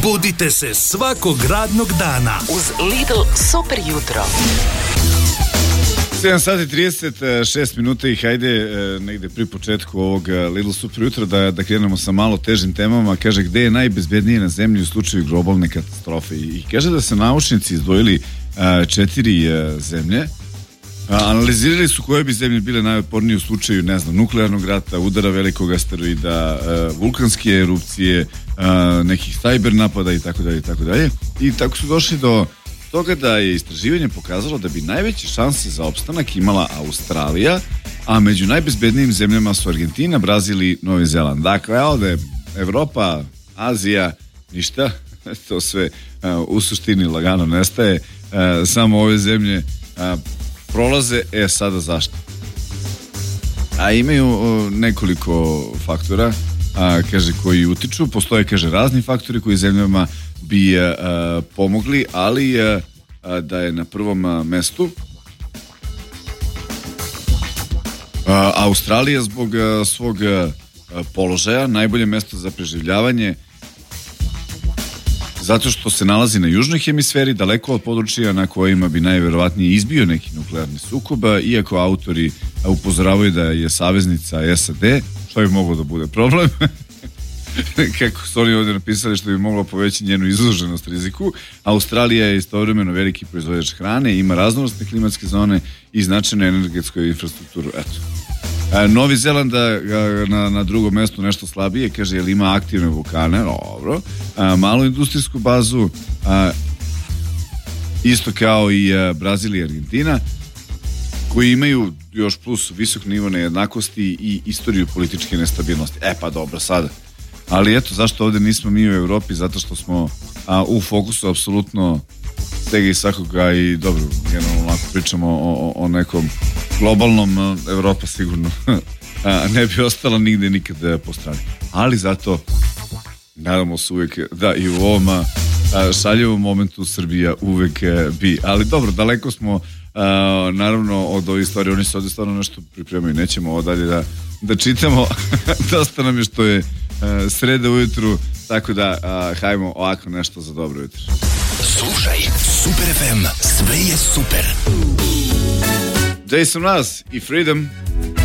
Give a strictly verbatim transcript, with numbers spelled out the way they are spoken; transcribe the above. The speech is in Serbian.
Budite se svakog radnog dana uz Lidl super jutro. sedam sati trideset šest minuta i hajde negde pri početku ovog Lidl super jutra da, da krenemo sa malo težim temama. Kaže, gde je najbezbednije na zemlji u slučaju globalne katastrofe? I kaže da se naučnici izdvojili četiri zemlje. Analizirali su koje bi zemlje bile najotpornije u slučaju, ne znam, nuklearnog rata, udara velikog asteroida, vulkanske erupcije, nekih cyber napada i tako dalje i tako dalje. I tako su došli do toga da je istraživanje pokazalo da bi najveće šanse za opstanak imala Australija, a među najbezbednijim zemljama su Argentina, Brazil i Novi Zeland. Dakle, ovde Evropa, Azija, ništa, to sve u suštini lagano nestaje, samo ove zemlje prolaze. E sada zašto? A imaju nekoliko faktora, a, kaže, koji utiču. Postoje, kaže, razni faktori koji zemljama bi a, pomogli, ali a, a, da je na prvom a, mestu a, Australija zbog a, svog a, položaja, najbolje mesto za preživljavanje, zato što se nalazi na južnoj hemisferi, daleko od područja na kojima bi najverovatnije izbio neki nuklearni sukob, iako autori upozoravaju da je saveznica S A D, što bi moglo da bude problem, kako su oni ovdje napisali, što bi moglo poveći njenu izloženost riziku. Australija je istovremeno veliki proizvođač hrane, ima raznovrsne klimatske zone i značajnu energetsku infrastrukturu. Eto. Novi Zeland na, na drugom mjestu nešto slabije, kaže, jer ima aktivne vulkane, dobro, a, malu industrijsku bazu, a, isto kao i a, Brazil i Argentina, koji imaju još plus visok nivo nejednakosti i istoriju političke nestabilnosti. E pa dobro, sada. Ali eto, zašto ovdje nismo mi u Evropi? Zato što smo a, u fokusu apsolutno svega i svakoga i dobro, generalno onako pričamo o, o, o nekom globalnom, Evropa sigurno a, ne bi ostala nigde nikad po strani. Ali zato nadamo se uvek da i u ovom a, šaljevom momentu Srbija uvek bi. Ali dobro, daleko smo a, naravno od ovih stvari. Oni se ovdje stvarno nešto pripremaju. Nećemo ovo dalje da, da čitamo. Dosta nam je što je a, sreda ujutru, tako da a, hajmo ovako nešto za dobro jutro. Slušaj Super F M, sve je super. Jason Mraz i Freedom.